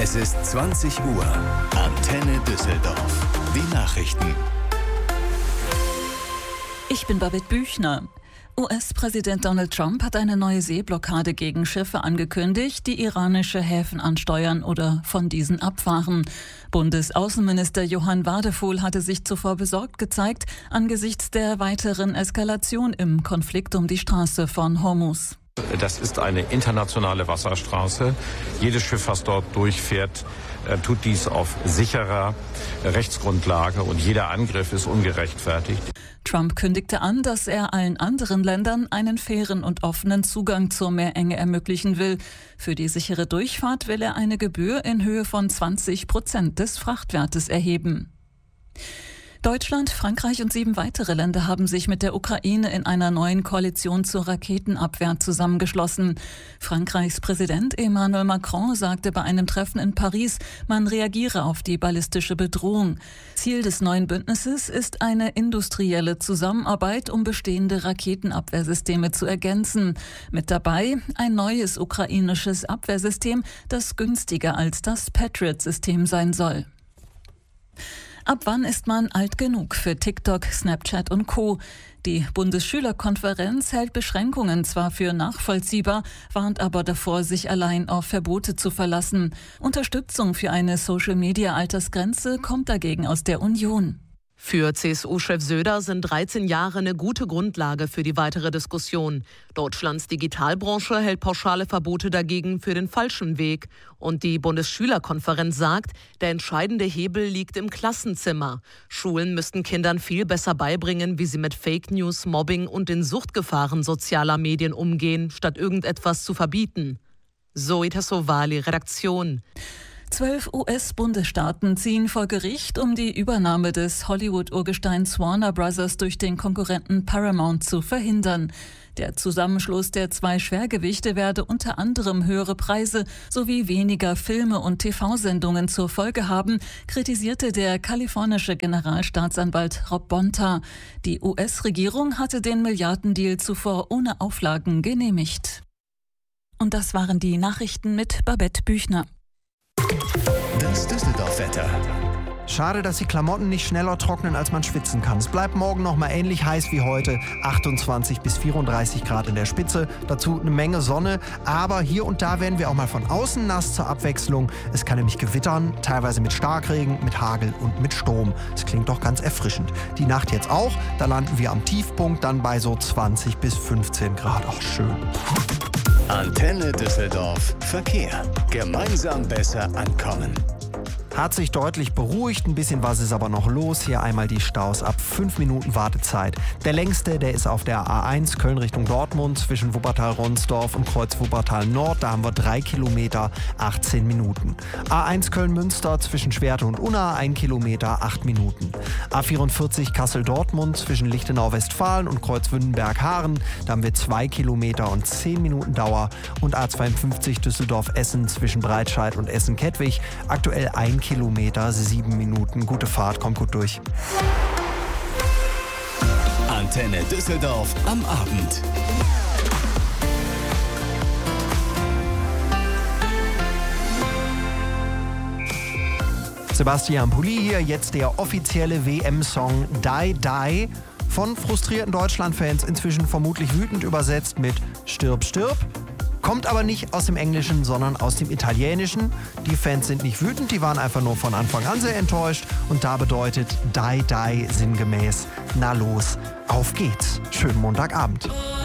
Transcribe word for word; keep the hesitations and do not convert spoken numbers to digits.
Es ist zwanzig Uhr. Antenne Düsseldorf. Die Nachrichten. Ich bin Babette Büchner. U S-Präsident Donald Trump hat eine neue Seeblockade gegen Schiffe angekündigt, die iranische Häfen ansteuern oder von diesen abfahren. Bundesaußenminister Johann Wadefuhl hatte sich zuvor besorgt gezeigt angesichts der weiteren Eskalation im Konflikt um die Straße von Hormuz. Das ist eine internationale Wasserstraße. Jedes Schiff, was dort durchfährt, tut dies auf sicherer Rechtsgrundlage und jeder Angriff ist ungerechtfertigt. Trump kündigte an, dass er allen anderen Ländern einen fairen und offenen Zugang zur Meerenge ermöglichen will. Für die sichere Durchfahrt will er eine Gebühr in Höhe von zwanzig Prozent des Frachtwertes erheben. Deutschland, Frankreich und sieben weitere Länder haben sich mit der Ukraine in einer neuen Koalition zur Raketenabwehr zusammengeschlossen. Frankreichs Präsident Emmanuel Macron sagte bei einem Treffen in Paris, man reagiere auf die ballistische Bedrohung. Ziel des neuen Bündnisses ist eine industrielle Zusammenarbeit, um bestehende Raketenabwehrsysteme zu ergänzen. Mit dabei ein neues ukrainisches Abwehrsystem, das günstiger als das Patriot-System sein soll. Ab wann ist man alt genug für TikTok, Snapchat und Co.? Die Bundesschülerkonferenz hält Beschränkungen zwar für nachvollziehbar, warnt aber davor, sich allein auf Verbote zu verlassen. Unterstützung für eine Social-Media-Altersgrenze kommt dagegen aus der Union. Für C S U-Chef Söder sind dreizehn Jahre eine gute Grundlage für die weitere Diskussion. Deutschlands Digitalbranche hält pauschale Verbote dagegen für den falschen Weg. Und die Bundesschülerkonferenz sagt, der entscheidende Hebel liegt im Klassenzimmer. Schulen müssten Kindern viel besser beibringen, wie sie mit Fake News, Mobbing und den Suchtgefahren sozialer Medien umgehen, statt irgendetwas zu verbieten. Zoe Tassovali, Redaktion. Zwölf U S-Bundesstaaten ziehen vor Gericht, um die Übernahme des Hollywood-Urgesteins Warner Brothers durch den Konkurrenten Paramount zu verhindern. Der Zusammenschluss der zwei Schwergewichte werde unter anderem höhere Preise sowie weniger Filme und T V-Sendungen zur Folge haben, kritisierte der kalifornische Generalstaatsanwalt Rob Bonta. Die U S-Regierung hatte den Milliardendeal zuvor ohne Auflagen genehmigt. Und das waren die Nachrichten mit Babette Büchner. Das Düsseldorf-Wetter. Schade, dass die Klamotten nicht schneller trocknen, als man schwitzen kann. Es bleibt morgen noch mal ähnlich heiß wie heute. achtundzwanzig bis vierunddreißig Grad in der Spitze. Dazu eine Menge Sonne. Aber hier und da werden wir auch mal von außen nass zur Abwechslung. Es kann nämlich gewittern, teilweise mit Starkregen, mit Hagel und mit Sturm. Das klingt doch ganz erfrischend. Die Nacht jetzt auch. Da landen wir am Tiefpunkt dann bei so zwanzig bis fünfzehn Grad. Auch schön. Antenne Düsseldorf. Verkehr. Gemeinsam besser ankommen. Hat sich deutlich beruhigt, ein bisschen was ist aber noch los. Hier einmal die Staus ab fünf Minuten Wartezeit. Der längste, der ist auf der A eins Köln Richtung Dortmund zwischen Wuppertal-Ronsdorf und Kreuz Wuppertal-Nord. Da haben wir drei Kilometer, achtzehn Minuten. A eins Köln-Münster zwischen Schwerte und Unna, ein Kilometer, acht Minuten. A vierundvierzig Kassel-Dortmund zwischen Lichtenau-Westfalen und Kreuz-Wünnenberg-Haaren. Da haben wir zwei Kilometer und zehn Minuten Dauer. Und A zweiundfünfzig Düsseldorf-Essen zwischen Breitscheid und Essen-Kettwig. Aktuell ein Kilometer, sieben Minuten. Gute Fahrt, kommt gut durch. Antenne Düsseldorf am Abend. Sebastian Pulli hier, jetzt der offizielle W M-Song Die Die. Von frustrierten Deutschland-Fans inzwischen vermutlich wütend übersetzt mit Stirb, stirb. Kommt aber nicht aus dem Englischen, sondern aus dem Italienischen. Die Fans sind nicht wütend, die waren einfach nur von Anfang an sehr enttäuscht. Und da bedeutet Die Die sinngemäß, na los, auf geht's. Schönen Montagabend.